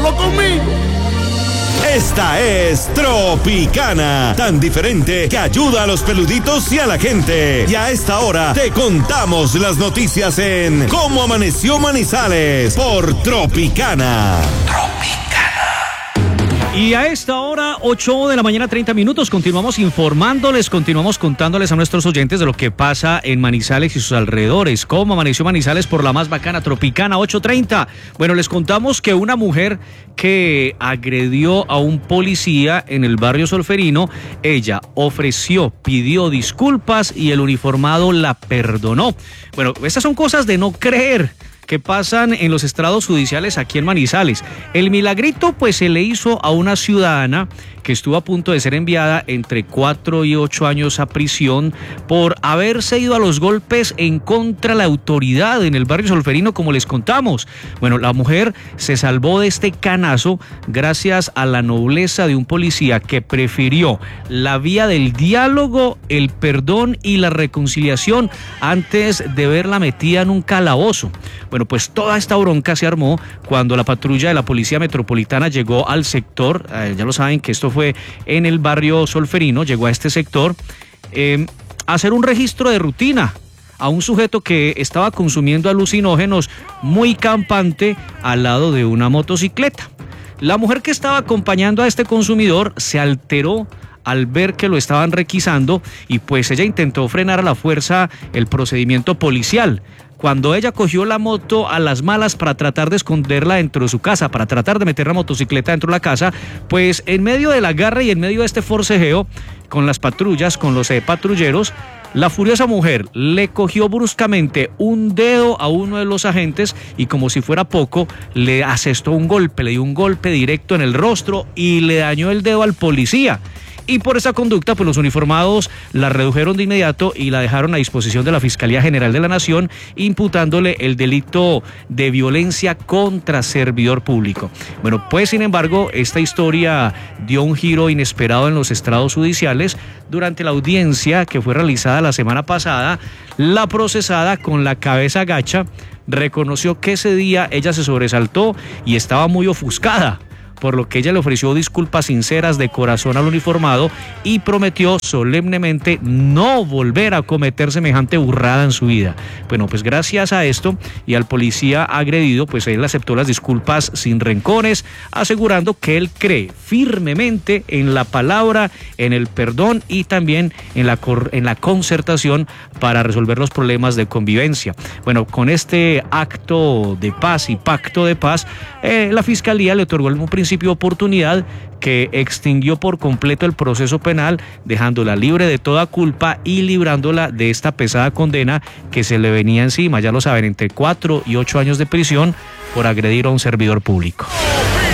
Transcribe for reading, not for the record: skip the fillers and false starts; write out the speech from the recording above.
solo conmigo. Esta es Tropicana, tan diferente que ayuda a los peluditos y a la gente. Y a esta hora te contamos las noticias en Cómo Amaneció Manizales por Tropicana. Y a esta hora, 8 de la mañana, 30 minutos, continuamos informándoles, continuamos contándoles a nuestros oyentes de lo que pasa en Manizales y sus alrededores. ¿Cómo amaneció Manizales por la más bacana Tropicana 8:30? Bueno, les contamos que una mujer que agredió a un policía en el barrio Solferino, ella ofreció, pidió disculpas y el uniformado la perdonó. Bueno, estas son cosas de no creer que pasan en los estrados judiciales aquí en Manizales. El milagrito pues se le hizo a una ciudadana que estuvo a punto de ser enviada entre 4 y 8 años a prisión por haberse ido a los golpes en contra de la autoridad en el barrio Solferino, como les contamos. Bueno, la mujer se salvó de este canazo gracias a la nobleza de un policía que prefirió la vía del diálogo, el perdón y la reconciliación antes de verla metida en un calabozo. Bueno, pues toda esta bronca se armó cuando la patrulla de la Policía Metropolitana llegó al sector, ya lo saben que esto fue en el barrio Solferino, llegó a este sector a hacer un registro de rutina a un sujeto que estaba consumiendo alucinógenos muy campante al lado de una motocicleta. La mujer que estaba acompañando a este consumidor se alteró al ver que lo estaban requisando y pues ella intentó frenar a la fuerza el procedimiento policial. Cuando ella cogió la moto a las malas para tratar de esconderla dentro de su casa, para tratar de meter la motocicleta dentro de la casa, pues en medio del agarre y en medio de este forcejeo con las patrullas, con los patrulleros, la furiosa mujer le cogió bruscamente un dedo a uno de los agentes y como si fuera poco, le asestó un golpe, le dio un golpe directo en el rostro y le dañó el dedo al policía. Y por esa conducta, pues los uniformados la redujeron de inmediato y la dejaron a disposición de la Fiscalía General de la Nación, imputándole el delito de violencia contra servidor público. Bueno, pues sin embargo, esta historia dio un giro inesperado en los estrados judiciales. Durante la audiencia que fue realizada la semana pasada, la procesada, con la cabeza gacha, reconoció que ese día ella se sobresaltó y estaba muy ofuscada, por lo que ella le ofreció disculpas sinceras de corazón al uniformado y prometió solemnemente no volver a cometer semejante burrada en su vida. Bueno, pues gracias a esto y al policía agredido, pues él aceptó las disculpas sin rencores, asegurando que él cree firmemente en la palabra, en el perdón y también en la concertación para resolver los problemas de convivencia. Bueno, con este acto de paz y pacto de paz, la Fiscalía le otorgó un principio de oportunidad que extinguió por completo el proceso penal, dejándola libre de toda culpa y librándola de esta pesada condena que se le venía encima, ya lo saben, entre 4 y 8 años de prisión por agredir a un servidor público.